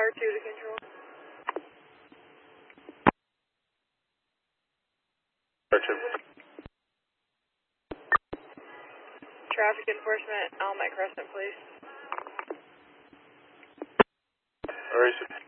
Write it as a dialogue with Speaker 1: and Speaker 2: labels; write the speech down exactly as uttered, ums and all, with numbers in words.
Speaker 1: R two to control.
Speaker 2: R two.
Speaker 1: Traffic enforcement, Almec Crescent, please.
Speaker 2: Where is it?